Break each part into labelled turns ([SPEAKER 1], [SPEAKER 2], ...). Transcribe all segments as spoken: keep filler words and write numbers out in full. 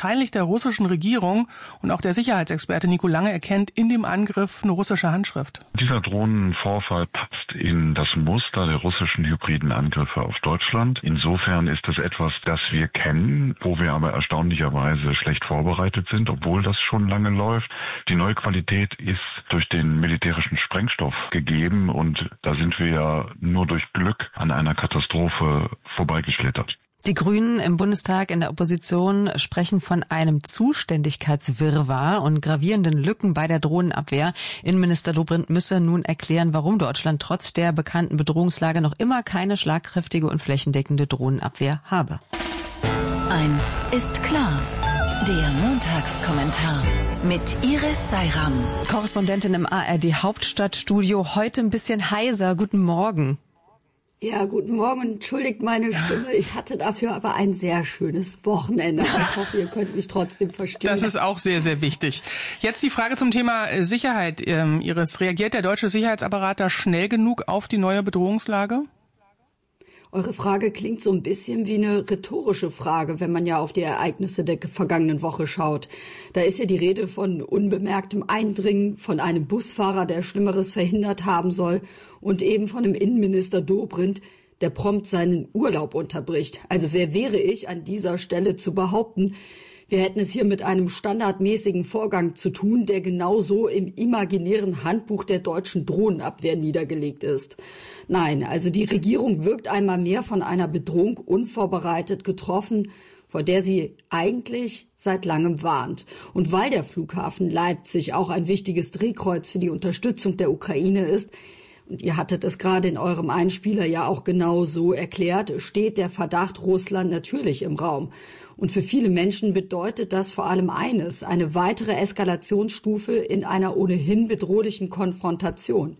[SPEAKER 1] wahrscheinlich der russischen Regierung. Und auch der Sicherheitsexperte Nico Lange erkennt in dem Angriff eine russische Handschrift.
[SPEAKER 2] Dieser Drohnenvorfall passt in das Muster der russischen hybriden Angriffe auf Deutschland. Insofern ist es etwas, das wir kennen, wo wir aber erstaunlicherweise schlecht vorbereitet sind, obwohl das schon lange läuft. Die neue Qualität ist durch den militärischen Sprengstoff gegeben und da sind wir ja nur durch Glück an einer Katastrophe vorbeigeschlittert.
[SPEAKER 3] Die Grünen im Bundestag in der Opposition sprechen von einem Zuständigkeitswirrwarr und gravierenden Lücken bei der Drohnenabwehr. Innenminister Dobrindt müsse nun erklären, warum Deutschland trotz der bekannten Bedrohungslage noch immer keine schlagkräftige und flächendeckende Drohnenabwehr habe.
[SPEAKER 4] Eins ist klar. Der Montagskommentar mit Iris Seiram.
[SPEAKER 3] Korrespondentin im A R D Hauptstadtstudio. Heute ein bisschen heiser. Guten Morgen.
[SPEAKER 5] Ja, guten Morgen. Entschuldigt meine Stimme. Ich hatte dafür aber ein sehr schönes Wochenende. Ich hoffe, ihr könnt mich trotzdem verstehen.
[SPEAKER 1] Das ist auch sehr, sehr wichtig. Jetzt die Frage zum Thema Sicherheit. Ähm, Iris, reagiert der deutsche Sicherheitsapparat da schnell genug auf die neue Bedrohungslage?
[SPEAKER 5] Eure Frage klingt so ein bisschen wie eine rhetorische Frage, wenn man ja auf die Ereignisse der vergangenen Woche schaut. Da ist ja die Rede von unbemerktem Eindringen, von einem Busfahrer, der Schlimmeres verhindert haben soll und eben von einem Innenminister Dobrindt, der prompt seinen Urlaub unterbricht. Also wer wäre ich an dieser Stelle zu behaupten, wir hätten es hier mit einem standardmäßigen Vorgang zu tun, der genauso im imaginären Handbuch der deutschen Drohnenabwehr niedergelegt ist. Nein, also die Regierung wirkt einmal mehr von einer Bedrohung unvorbereitet getroffen, vor der sie eigentlich seit langem warnt. Und weil der Flughafen Leipzig auch ein wichtiges Drehkreuz für die Unterstützung der Ukraine ist, und ihr hattet es gerade in eurem Einspieler ja auch genau so erklärt, steht der Verdacht Russland natürlich im Raum. Und für viele Menschen bedeutet das vor allem eines, eine weitere Eskalationsstufe in einer ohnehin bedrohlichen Konfrontation.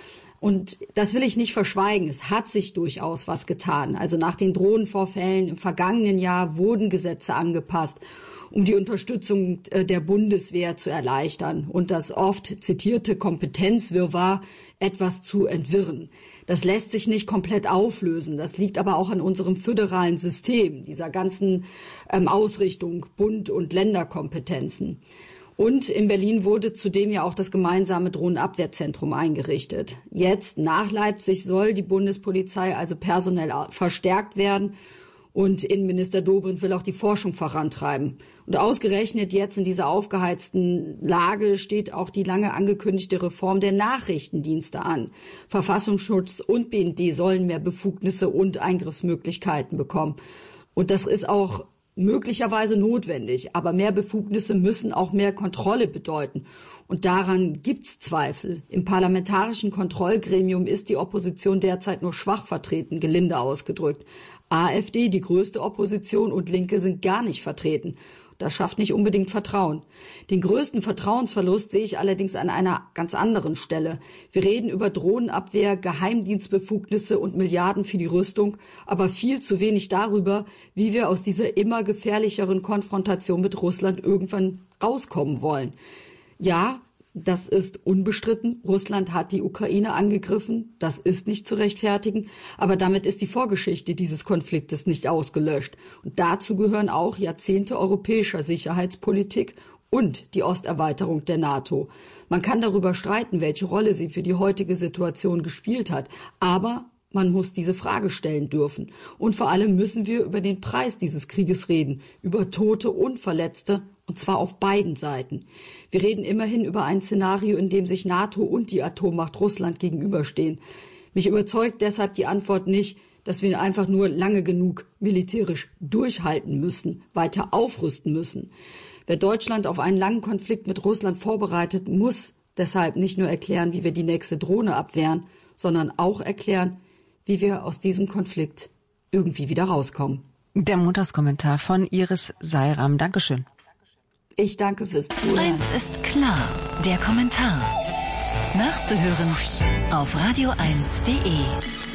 [SPEAKER 5] Und das will ich nicht verschweigen. Es hat sich durchaus was getan. Also nach den Drohnenvorfällen im vergangenen Jahr wurden Gesetze angepasst, um die Unterstützung der Bundeswehr zu erleichtern und das oft zitierte Kompetenzwirrwarr etwas zu entwirren. Das lässt sich nicht komplett auflösen. Das liegt aber auch an unserem föderalen System, dieser ganzen ähm, Ausrichtung Bund- und Länderkompetenzen. Und in Berlin wurde zudem ja auch das gemeinsame Drohnenabwehrzentrum eingerichtet. Jetzt, nach Leipzig, soll die Bundespolizei also personell verstärkt werden. Und Innenminister Dobrindt will auch die Forschung vorantreiben. Und ausgerechnet jetzt in dieser aufgeheizten Lage steht auch die lange angekündigte Reform der Nachrichtendienste an. Verfassungsschutz und B N D sollen mehr Befugnisse und Eingriffsmöglichkeiten bekommen. Und das ist auch möglicherweise notwendig. Aber mehr Befugnisse müssen auch mehr Kontrolle bedeuten. Und daran gibt's Zweifel. Im parlamentarischen Kontrollgremium ist die Opposition derzeit nur schwach vertreten, gelinde ausgedrückt. AfD, die größte Opposition, und Linke sind gar nicht vertreten. Das schafft nicht unbedingt Vertrauen. Den größten Vertrauensverlust sehe ich allerdings an einer ganz anderen Stelle. Wir reden über Drohnenabwehr, Geheimdienstbefugnisse und Milliarden für die Rüstung, aber viel zu wenig darüber, wie wir aus dieser immer gefährlicheren Konfrontation mit Russland irgendwann rauskommen wollen. Ja, das ist unbestritten. Russland hat die Ukraine angegriffen. Das ist nicht zu rechtfertigen. Aber damit ist die Vorgeschichte dieses Konfliktes nicht ausgelöscht. Und dazu gehören auch Jahrzehnte europäischer Sicherheitspolitik und die Osterweiterung der NATO. Man kann darüber streiten, welche Rolle sie für die heutige Situation gespielt hat. Aber man muss diese Frage stellen dürfen. Und vor allem müssen wir über den Preis dieses Krieges reden, über Tote und Verletzte, und zwar auf beiden Seiten. Wir reden immerhin über ein Szenario, in dem sich NATO und die Atommacht Russland gegenüberstehen. Mich überzeugt deshalb die Antwort nicht, dass wir einfach nur lange genug militärisch durchhalten müssen, weiter aufrüsten müssen. Wer Deutschland auf einen langen Konflikt mit Russland vorbereitet, muss deshalb nicht nur erklären, wie wir die nächste Drohne abwehren, sondern auch erklären, wie wir aus diesem Konflikt irgendwie wieder rauskommen.
[SPEAKER 3] Der Montagskommentar von Iris Seiram. Dankeschön.
[SPEAKER 5] Ich danke fürs Zuhören.
[SPEAKER 4] Eins ist klar, der Kommentar. Nachzuhören auf radio eins punkt de.